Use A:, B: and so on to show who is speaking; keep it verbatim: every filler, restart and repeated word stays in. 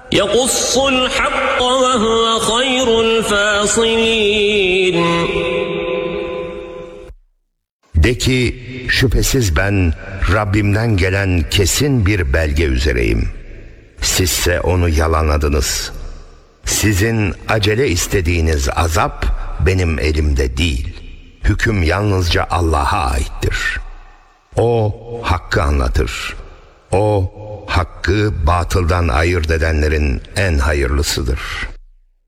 A: يقص الحق وهو خير الفاصلين.
B: De ki, şüphesiz ben Rabbimden gelen kesin bir belge üzereyim. Sizse onu yalanladınız. Sizin acele istediğiniz azap benim elimde değil. Hüküm yalnızca Allah'a aittir. O hakkı anlatır. O hakkı batıldan ayırt edenlerin en hayırlısıdır.